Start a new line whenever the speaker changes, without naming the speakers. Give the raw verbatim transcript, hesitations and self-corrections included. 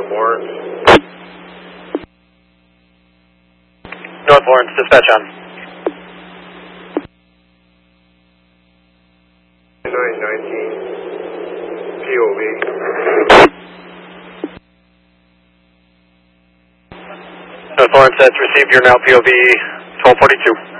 North Lawrence.
North Lawrence, dispatch on.
nine nineteen, P O V.
North Lawrence, that's received. You're now P O V twelve forty-two.